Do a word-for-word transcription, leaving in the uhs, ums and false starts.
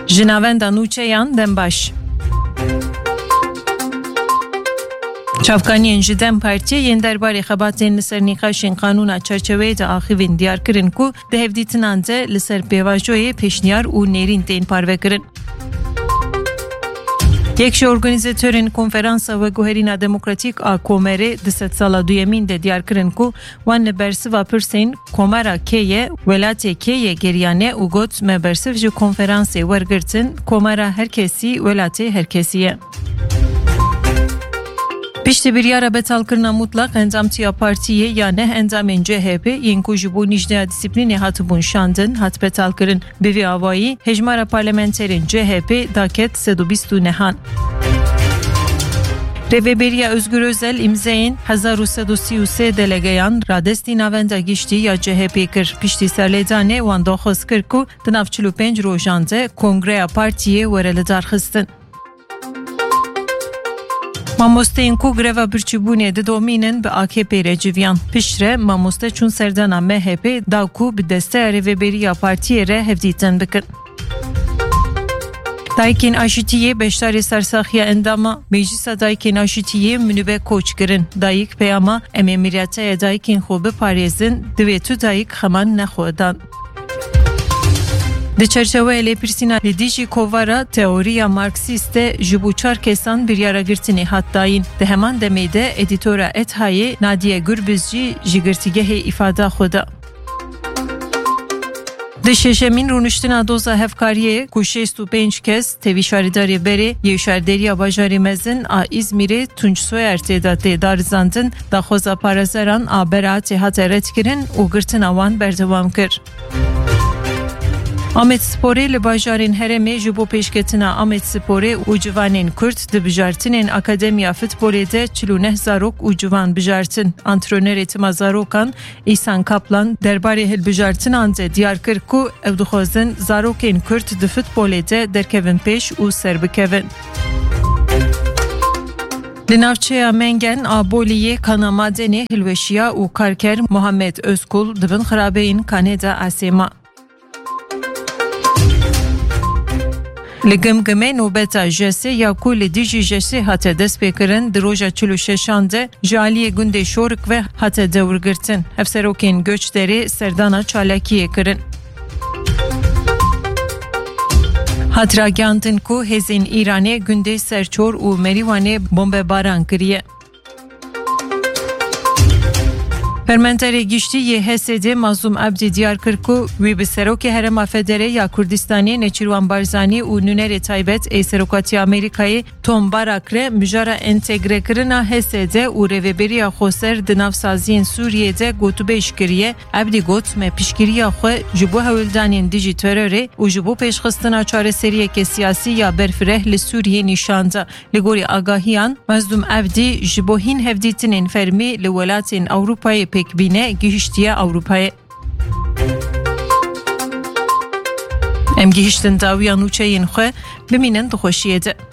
Jinavenda Nûçeyan Dembaş. Çavkaniyên ji Dem Partiye yên derbarê xebatên li ser nîqaşên qanûna çerçeveyê de axivên diyar kirin ku di hevdîtinan de li ser pêvajoyê pêşniyar û nêrîn tên parvekirin. Yek ji organizatörên konferansa Veguherîna Demokratîk a Komerê di sed sala duyemîn de diyar kirin ku wan li bersiva pirsên Komera kê welatê kê geriyane û got me bersiv ji konferansê wergirtin Komera herkesî welatê herkesî ye. Piştî biryara betalkirina mutlaq endamtiya partiyê ya neh endamên C H P yên ku ji bo nîjdeya dîsîplînê hatibûn şandin hat betalkirin. Bi vê awayî hejmara parlamenterên C H P daket sed û bîst û nehan. Rêveberiya Özgür Özel imzeyên hezar û sed û sî û sê delegeyan radestî navenda giştî ya C H P kir. Piştî serlêdanê wan daxwaz kir ku di nav çil û pênc rojan de kongreya partiyê were li darxistin. Mamosteyên ku greva birçîbûnê didomînin bi A K P re civiyan. Piştre mamoste çûn serdana M H P da ku bi desteya rêveberiya partiyê re hevdîtin bikin. Dayikên aşitiyê beşdarê sersaxiya endama Meclisa Dayikên Aşitiyê minûbe koç kirin. Dayik peyama em ê miryataya dayikên xwe biparêzin divê tu dayik xeman nexwedan. Di çerçeveyê lêpirsîna li dijî kovara teoriya Marksîst de ji bo çar kesan biryara girtinê hat dayîn. Di heman demê de edîtora Ethayê Nadiye Gürbüz jî ji girtîgehê îfada xwe da. Di şeşemîn rûniştina doza hevkariyê ku şêst û pênc kes tevî şarîdarê berê yê şerderiya bajarê mezin a İzmîrê Tunç Soyer tê da tê darizandin daxwaza parazeran a bera tê hate redkirin û girtina wan berdewam kir. Amedsporê li bajarên Herêmê ji bo pêşketina Amedsporê û civanên Kurd di bijartinên Akademiya Futbolê de çil û neh zarok û civan bijartin. Antrenörê tima zarokan İhsan Kaplan derbarê hilbijartinan de diyar kir ku ew dixwazin zarokên Kurd di futbolê de derkevin pêş û serbikevin. Li navçeya Mengen a Boliyê kana madenê hilweşiya û karker Muhammed Özkul dibin xirabeyên Kaneda Asêma. Li gimgimê nobeta Jesê ya ku li dijî Jesê hate destpêkirin di roja çil û şeşan de ji aliyê gundê şorik ve hate dewrgirtin. Hevserokên göçderê serdana çalakiyê kirin. Hat ragihandin ku hêzên Îranê gundê Serçor û Merîwanê bombebaran kiriye. Permenterê giştî yê H S D Mazlum Abdî diyar kir ku wî bi serokê Herêma Federê ya Kurdistanê Neçîrwan Barzanî û nûnerê taybet ê serokatiya Amerîkayê Tom Barak re mijara entegrekirina H S D û rêveberiya Xweser di navsaziyên Sûriyê de gotûbêj kiriye. Abdî got me piştgiriya xwe ji bo hewildanên dijî terorê û ji bo pêşxistina çareseriyekê siyasî ya berfireh li Sûriyê nîşanda. Li gorî agahiyan Mazlum Abdî ji bo hîn hevdîtinên fermî li welatên Ewropayê pekbîne gihiştiye Avrupayê. Em gihiştin dawiya nûçeyên xwe bimînin dixweşiyê de.